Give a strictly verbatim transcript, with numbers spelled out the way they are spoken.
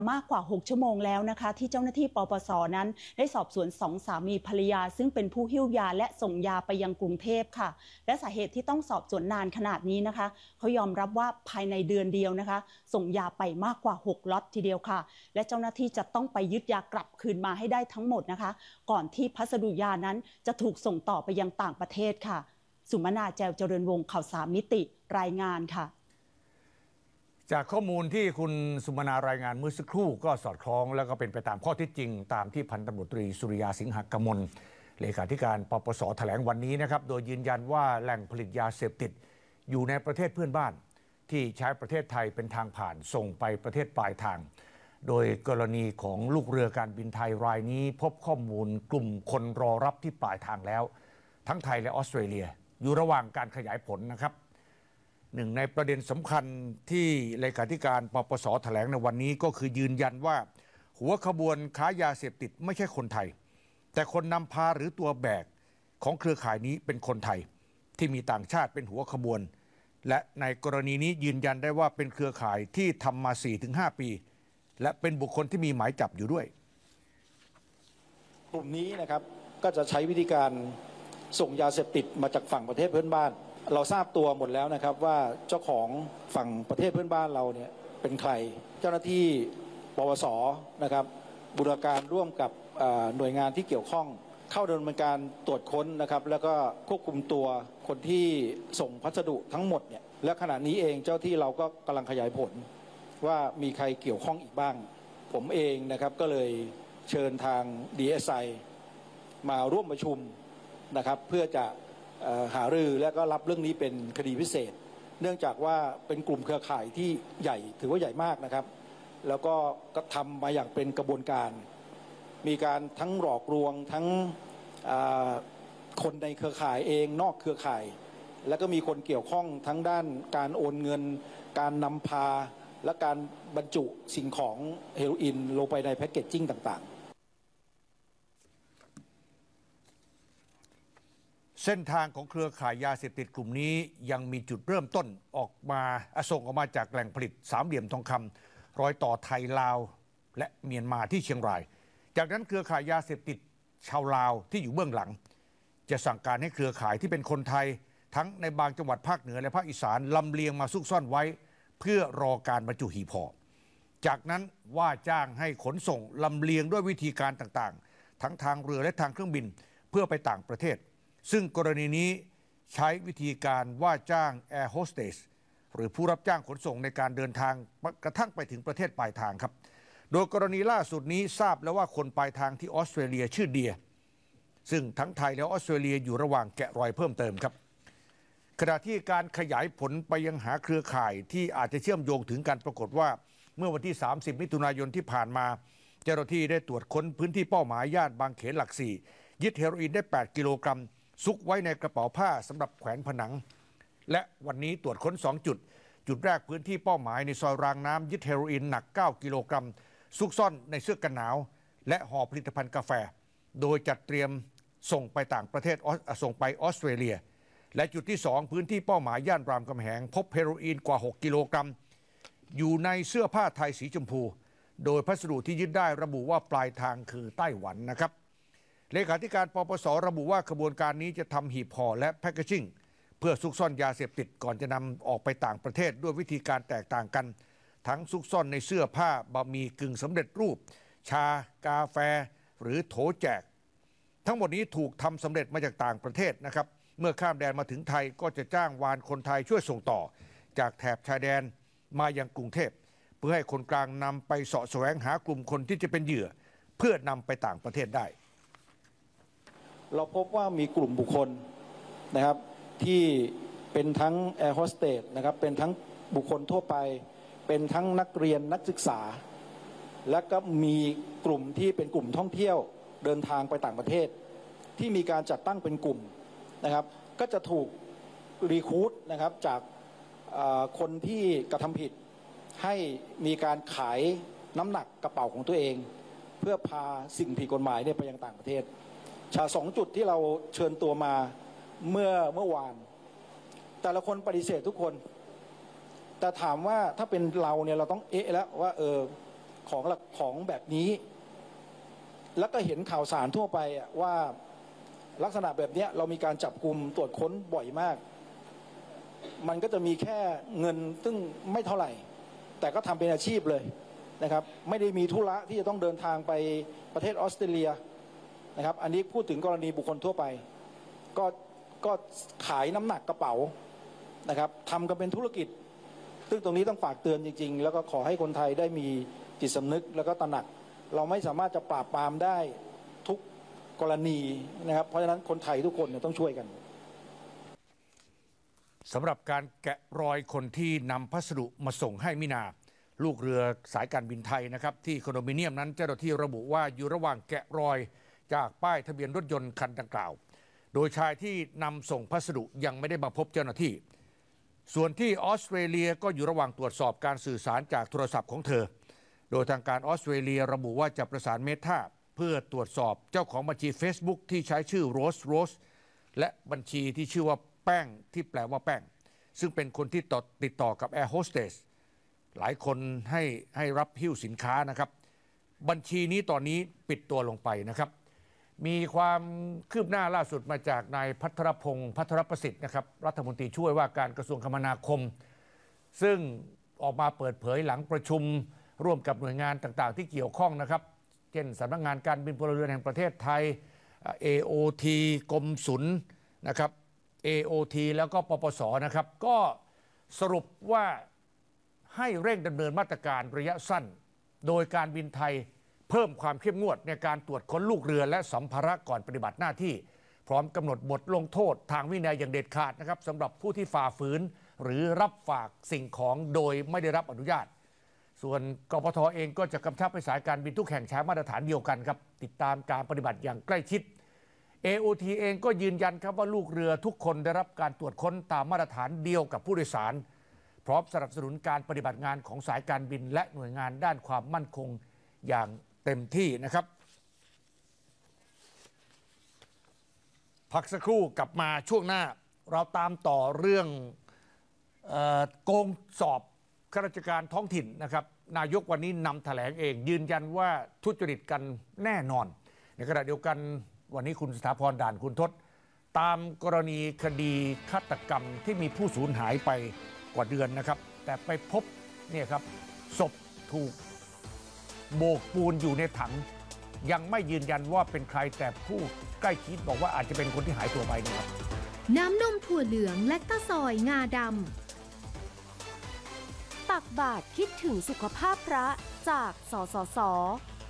มากกว่า หก ชั่วโมงแล้วนะคะที่เจ้าหน้าที่ปปส.นั้นได้สอบสวนสองสามีภรรยาซึ่งเป็นผู้หิ้วยาและส่งยาไปยังกรุงเทพค่ะและสาเหตุที่ต้องสอบสวนนานขนาดนี้นะคะเขายอมรับว่าภายในเดือนเดียวนะคะส่งยาไปมากกว่าหกล็อตทีเดียวค่ะและเจ้าหน้าที่จะต้องไปยึดยากลับคืนมาให้ได้ทั้งหมดนะคะก่อนที่พัสดุยานั้นจะถูกส่งต่อไปยังต่างประเทศค่ะสุมนาแจวเจริญวงศ์ข่าวสามมิติรายงานค่ะจากข้อมูลที่คุณสุมนารายงานเมื่อสักครู่ก็สอดคล้องแล้วก็เป็นไปตามข้อเท็จจริงตามที่พันตำรวจตรีสุริยาสิงหกมลเลขาธิการปปส.แถลงวันนี้นะครับโดยยืนยันว่าแหล่งผลิตยาเสพติดอยู่ในประเทศเพื่อนบ้านที่ใช้ประเทศไทยเป็นทางผ่านส่งไปประเทศปลายทางโดยกรณีของลูกเรือการบินไทยรายนี้พบข้อมูลกลุ่มคนรอรับที่ปลายทางแล้วทั้งไทยและออสเตรเลียอยู่ระหว่างการขยายผลนะครับหนึ่งในประเด็นสำคัญที่เลขาธิการปปส.แถลงในวันนี้ก็คือยืนยันว่าหัวขบวนค้ายาเสพติดไม่ใช่คนไทยแต่คนนำพาหรือตัวแบกของเครือข่ายนี้เป็นคนไทยที่มีต่างชาติเป็นหัวขบวนและในกรณีนี้ยืนยันได้ว่าเป็นเครือข่ายที่ทำมา สี่ถึงห้า ปีและเป็นบุคคลที่มีหมายจับอยู่ด้วยกลุ่มนี้นะครับก็จะใช้วิธีการส่งยาเสพติดมาจากฝั่งประเทศเพื่อนบ้านเราทราบตัวหมดแล้วนะครับว่าเจ้าของฝั่งประเทศเพื่อนบ้านเราเนี่ยเป็นใครเจ้าหน้าที่ปปส.นะครับบูรณาการร่วมกับหน่วยงานที่เกี่ยวข้องเข้าดำเนินการตรวจค้นนะครับแล้วก็ควบคุมตัวคนที่ส่งพัสดุทั้งหมดเนี่ยและขณะนี้เองเจ้าที่เราก็กำลังขยายผลว่ามีใครเกี่ยวข้องอีกบ้างผมเองนะครับก็เลยเชิญทาง ดี เอส ไอ มาร่วมประชุมนะครับเพื่อจะหารือและก็รับเรื่องนี้เป็นคดีพิเศษเนื่องจากว่าเป็นกลุ่มเครือข่ายที่ใหญ่ถือว่าใหญ่มากนะครับแล้วก็ทำมาอย่างเป็นกระบวนการมีการทั้งหลอกลวงทั้งคนในเครือข่ายเองนอกเครือข่ายแล้วก็มีคนเกี่ยวข้องทั้งด้านการโอนเงินการนำพาและการบรรจุสิ่งของเฮโรอีนลงไปในแพคเกจจิ้งต่างๆเส้นทางของเครือข่ายยาเสพติดกลุ่มนี้ยังมีจุดเริ่มต้นออกมาส่งออกมาจากแหล่งผลิตสามเหลี่ยมทองคำรอยต่อไทยลาวและเมียนมาที่เชียงรายจากนั้นเครือข่ายยาเสพติดชาวลาวที่อยู่เบื้องหลังจะสั่งการให้เครือข่ายที่เป็นคนไทยทั้งในบางจังหวัดภาคเหนือและภาคอีสานลำเลียงมาซุกซ่อนไว้เพื่อรอการบรรจุหีบห่อจากนั้นว่าจ้างให้ขนส่งลำเลียงด้วยวิธีการต่างๆทั้งทางเรือและทางเครื่องบินเพื่อไปต่างประเทศซึ่งกรณีนี้ใช้วิธีการว่าจ้างแอร์โฮสเตสหรือผู้รับจ้างขนส่งในการเดินทางกระทั่งไปถึงประเทศปลายทางครับโดยกรณีล่าสุดนี้ทราบแล้วว่าคนปลายทางที่ออสเตรเลียชื่อเดียซึ่งทั้งไทยและออสเตรเลียอยู่ระหว่างแกะรอยเพิ่มเติมครับขณะที่การขยายผลไปยังหาเครือข่ายที่อาจจะเชื่อมโยงถึงกันปรากฏว่าเมื่อวันที่สามสิบมิถุนายนที่ผ่านมาเจ้าหน้าที่ได้ตรวจค้นพื้นที่เป้าหมายย่านบางเขนหลักสี่ยึดเฮโรอีนได้แปดกิโลกรัมซุกไว้ในกระเป๋าผ้าสำหรับแขวนผนังและวันนี้ตรวจค้นสองจุดจุดแรกพื้นที่เป้าหมายในซอยรางน้ำยึดเฮโรอีนหนักเก้ากิโลกรัมซุกซ่อนในเสื้อกันหนาวและห่อผลิตภัณฑ์กาแฟโดยจัดเตรียมส่งไปต่างประเทศส่งไปออสเตรเลียและจุดที่สองพื้นที่เป้าหมายย่านรามคำแหงพบเฮโรอีนกว่าหกกิโลกรัมอยู่ในเสื้อผ้าไทยสีชมพูโดยพัสดุที่ยึดได้ระบุว่าปลายทางคือไต้หวันนะครับเลขาธิการปปส.ระบุว่าขบวนการนี้จะทำหีบห่อและแพคเกจิ้งเพื่อซุกซ่อนยาเสพติดก่อนจะนำออกไปต่างประเทศด้วยวิธีการแตกต่างกันทั้งซุกซ่อนในเสื้อผ้าบะหมี่กึ่งสำเร็จรูปชากาแฟหรือโถแจกทั้งหมดนี้ถูกทำสำเร็จมาจากต่างประเทศนะครับเมื่อข้ามแดนมาถึงไทยก็จะจ้างวานคนไทยช่วยส่งต่อจากแถบชายแดนมายังกรุงเทพเพื่อให้คนกลางนำไปเสาะแสวงหากลุ่มคนที่จะเป็นเหยื่อเพื่อนำไปต่างประเทศได้เราพบว่ามีกลุ่มบุคคลนะครับที่เป็นทั้งแอร์โฮสเตสนะครับเป็นทั้งบุคคลทั่วไปเป็นทั้งนักเรียนนักศึกษาและก็มีกลุ่มที่เป็นกลุ่มท่องเที่ยวเดินทางไปต่างประเทศที่มีการจัดตั้งเป็นกลุ่มนะครับก็จะถูกรีคูดนะครับจากคนที่กระทำผิดให้มีการขายน้ำหนักกระเป๋าของตัวเองเพื่อพาสิ่งผิดกฎหมายเนี่ยไปยังต่างประเทศชาสองจุดที่เราเชิญตัวมาเมื่อเมื่อวานแต่ละคนปฏิเสธทุกคนแต่ถามว่าถ้าเป็นเราเนี่ยเราต้องเอ๊ะแล้วว่าเออของหลักของแบบนี้ แล้วก็เห็นข่าวสารทั่วไปว่าลักษณะแบบนี้เรามีการจับกุมตรวจค้นบ่อยมากมันก็จะมีแค่เงินซึ่งไม่เท่าไหร่แต่ก็ทำเป็นอาชีพเลยนะครับไม่ได้มีธุระที่จะต้องเดินทางไปประเทศออสเตรเลียนะครับอันนี้พูดถึงกรณีบุคคลทั่วไปก็ก็ขายน้ำหนักกระเป๋านะครับทำกันเป็นธุรกิจซึ่งตรงนี้ต้องฝากเตือนจริงๆแล้วก็ขอให้คนไทยได้มีจิตสำนึกแล้วก็ตระหนักเราไม่สามารถจะปราบปรามได้ทุกกรณีนะครับเพราะฉะนั้นคนไทยทุกคนเนี่ยต้องช่วยกันสำหรับการแกะรอยคนที่นำพัสดุมาส่งให้มินาลูกเรือสายการบินไทยนะครับที่คอนโดมิเนียมนั้นเจ้าหน้าที่ระบุว่าอยู่ระหว่างแกะรอยจากป้ายทะเบียนรถยนต์คันดังกล่าวโดยชายที่นำส่งพัสดุยังไม่ได้มาพบเจ้าหน้าที่ส่วนที่ออสเตรเลียก็อยู่ระหว่างตรวจสอบการสื่อสารจากโทรศัพท์ของเธอโดยทางการออสเตรเลียระบุว่าจะประสานเมทาเพื่อตรวจสอบเจ้าของบัญชี Facebook ที่ใช้ชื่อโรสโรสและบัญชีที่ชื่อว่าแป้งที่แปลว่าแป้งซึ่งเป็นคนที่ติดต่อกับแอร์โฮสเตสหลายคนให้ให้รับหิ้วสินค้านะครับบัญชีนี้ตอนนี้ปิดตัวลงไปนะครับมีความคืบหน้าล่าสุดมาจากนายภัทรพงศ์ภัทรประสิทธิ์นะครับรัฐมนตรีช่วยว่าการกระทรวงคมนาคมซึ่งออกมาเปิดเผยหลังประชุมร่วมกับหน่วยงานต่างๆที่เกี่ยวข้องนะครับเช่นสำนักงานการบินพลเรือนแห่งประเทศไทย เอ โอ ที กรมศุลนะครับ เอ โอ ที แล้วก็ปปสนะครับก็สรุปว่าให้เร่งดำเนินมาตรการระยะสั้นโดยการบินไทยเพิ่มความเข้มงวดในการตรวจค้นลูกเรือและสัมภาระก่อนปฏิบัติหน้าที่พร้อมกำหนดบทลงโทษทางวินัยอย่างเด็ดขาดนะครับสำหรับผู้ที่ฝ่าฝืนหรือรับฝากสิ่งของโดยไม่ได้รับอนุญาตส่วนกปท.เองก็จะกำชับให้สายการบินทุกแห่งใช้มาตรฐานเดียวกันครับติดตามการปฏิบัติอย่างใกล้ชิด เอ โอ ที เองก็ยืนยันครับว่าลูกเรือทุกคนได้รับการตรวจค้นตามมาตรฐานเดียวกับผู้โดยสารพร้อมสนับสนุนการปฏิบัติงานของสายการบินและหน่วยงานด้านความมั่นคงอย่างเต็มที่นะครับพักสักครู่กลับมาช่วงหน้าเราตามต่อเรื่องเอ่อโกงสอบข้าราชการท้องถิ่นนะครับนายกวันนี้นำแถลงเองยืนยันว่าทุจริตกันแน่นอนในขณะเดียวกันวันนี้คุณสถาพรด่านคุณทศตามกรณีคดีฆาตกรรมที่มีผู้สูญหายไปกว่าเดือนนะครับแต่ไปพบเนี่ยครับศพถูกโบกปูนอยู่ในถังยังไม่ยืนยันว่าเป็นใครแต่ผู้ใกล้ชิดบอกว่าอาจจะเป็นคนที่หายตัวไปนะครับน้ำนมถั่วเหลืองและตะซอยงาดำตักบาตรคิดถึงสุขภาพพระจากสสส